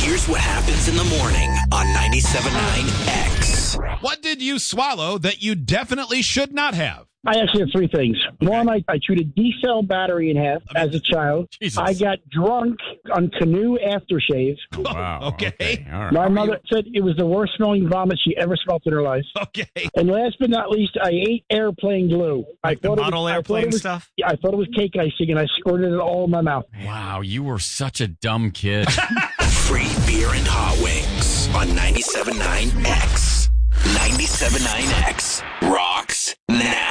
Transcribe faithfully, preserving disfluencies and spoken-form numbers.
Here's what happens in the morning on ninety-seven point nine X. What did you swallow that you definitely should not have? I actually have three things. Okay. One, I, I chewed a D-cell battery in half I mean, as a child. Jesus. I got drunk on Canoe aftershave. Oh, wow. Okay. okay. All right. My mother said it was the worst smelling vomit she ever smelled in her life. Okay. And last but not least, I ate airplane glue. Like I the thought model it was, I thought airplane it was, stuff? Yeah, I thought it was cake icing, and I squirted it all in my mouth. Wow, you were such a dumb kid. Free beer and hot wings on ninety-seven point nine X. ninety-seven point nine X rocks now.